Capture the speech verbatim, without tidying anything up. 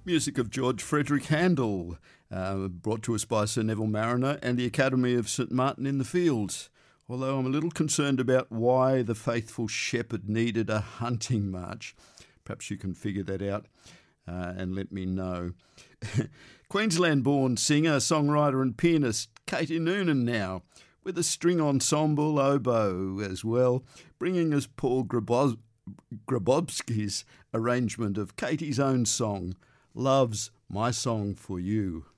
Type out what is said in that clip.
Music of George Frederick Handel, uh, brought to us by Sir Neville Marriner and the Academy of St Martin in the Fields. Although I'm a little concerned about why the faithful shepherd needed a hunting march. Perhaps you can figure that out uh, and let me know. Queensland-born singer, songwriter and pianist Katie Noonan now, with a string ensemble oboe as well, bringing us Paul Grabos- Grabowski's arrangement of Katie's own song, Love's My Song for You.